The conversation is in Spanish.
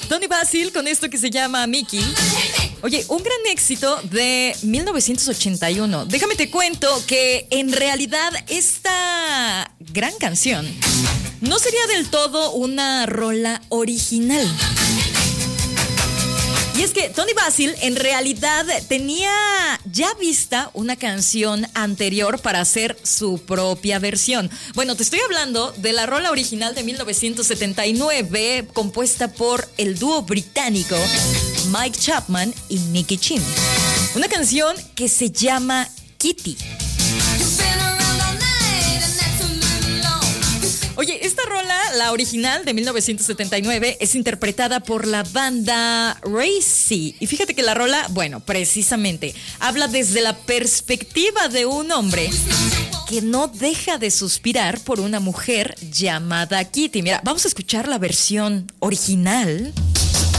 Tony Basil con esto que se llama Mickey. Oye, un gran éxito de 1981. Déjame te cuento que en realidad esta gran canción no sería del todo una rola original. Y es que Tony Basil en realidad tenía ya vista una canción anterior para hacer su propia versión. Bueno, te estoy hablando de la rola original de 1979, compuesta por el dúo británico Mike Chapman y Nicky Chinn. Una canción que se llama Kitty. Oye, esta rola, la original de 1979, es interpretada por la banda Racy. Y fíjate que la rola, bueno, precisamente, habla desde la perspectiva de un hombre que no deja de suspirar por una mujer llamada Kitty. Mira, vamos a escuchar la versión original.